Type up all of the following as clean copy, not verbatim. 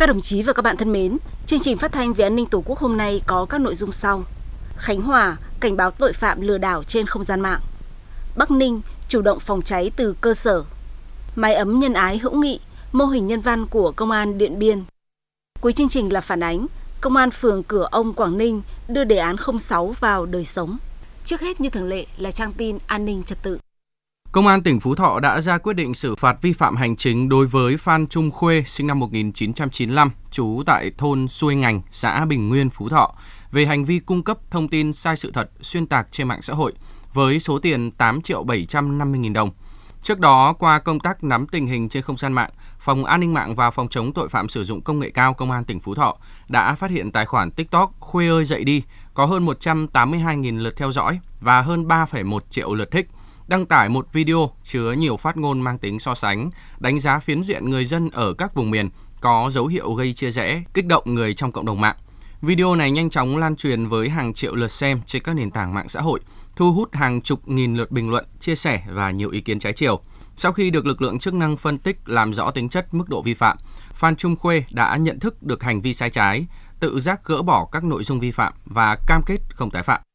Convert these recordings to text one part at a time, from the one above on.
Các đồng chí và các bạn thân mến, chương trình phát thanh về an ninh Tổ quốc hôm nay có các nội dung sau. Khánh Hòa cảnh báo tội phạm lừa đảo trên không gian mạng. Bắc Ninh chủ động phòng cháy từ cơ sở. Mái ấm nhân ái hữu nghị, mô hình nhân văn của Công an Điện Biên. Cuối chương trình là phản ánh, Công an phường Cửa Ông, Quảng Ninh đưa đề án 06 vào đời sống. Trước hết như thường lệ là trang tin an ninh trật tự. Công an tỉnh Phú Thọ đã ra quyết định xử phạt vi phạm hành chính đối với Phan Trung Khuê, sinh năm 1995, trú tại thôn Xuôi Ngành, xã Bình Nguyên, Phú Thọ, về hành vi cung cấp thông tin sai sự thật, xuyên tạc trên mạng xã hội, với số tiền 8.750.000 đồng. Trước đó, qua công tác nắm tình hình trên không gian mạng, Phòng An ninh mạng và Phòng chống tội phạm sử dụng công nghệ cao Công an tỉnh Phú Thọ đã phát hiện tài khoản TikTok Khuê ơi dậy đi, có hơn 182.000 lượt theo dõi và hơn 3,1 triệu lượt thích, đăng tải một video chứa nhiều phát ngôn mang tính so sánh, đánh giá phiến diện người dân ở các vùng miền, có dấu hiệu gây chia rẽ, kích động người trong cộng đồng mạng. Video này nhanh chóng lan truyền với hàng triệu lượt xem trên các nền tảng mạng xã hội, thu hút hàng chục nghìn lượt bình luận, chia sẻ và nhiều ý kiến trái chiều. Sau khi được lực lượng chức năng phân tích làm rõ tính chất mức độ vi phạm, Phan Trung Khuê đã nhận thức được hành vi sai trái, tự giác gỡ bỏ các nội dung vi phạm và cam kết không tái phạm.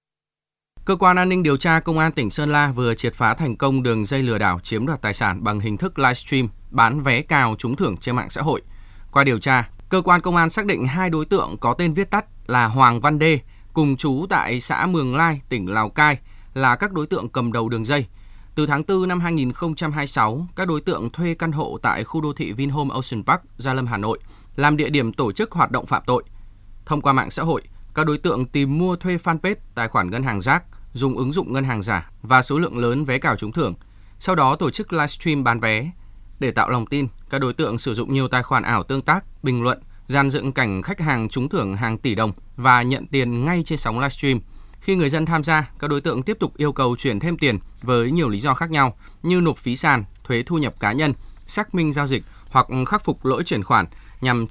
Cơ quan an ninh điều tra Công an tỉnh Sơn La vừa triệt phá thành công đường dây lừa đảo chiếm đoạt tài sản bằng hình thức livestream bán vé cào trúng thưởng trên mạng xã hội. Qua điều tra, cơ quan công an xác định 2 đối tượng có tên viết tắt là Hoàng Văn Đê, cùng trú tại xã Mường Lai, tỉnh Lào Cai, là các đối tượng cầm đầu đường dây. Từ tháng 4 năm 2026, các đối tượng thuê căn hộ tại khu đô thị Vinhome Ocean Park, Gia Lâm, Hà Nội, làm địa điểm tổ chức hoạt động phạm tội. Thông qua mạng xã hội, các đối tượng tìm mua thuê fanpage, tài khoản ngân hàng rác, dùng ứng dụng ngân hàng giả và số lượng lớn vé cào trúng thưởng. Sau đó tổ chức livestream bán vé. Để tạo lòng tin, các đối tượng sử dụng nhiều tài khoản ảo tương tác, bình luận, dàn dựng cảnh khách hàng trúng thưởng hàng tỷ đồng và nhận tiền ngay trên sóng livestream. Khi người dân tham gia, các đối tượng tiếp tục yêu cầu chuyển thêm tiền với nhiều lý do khác nhau như nộp phí sàn, thuế thu nhập cá nhân, xác minh giao dịch hoặc khắc phục lỗi chuyển khoản nhằm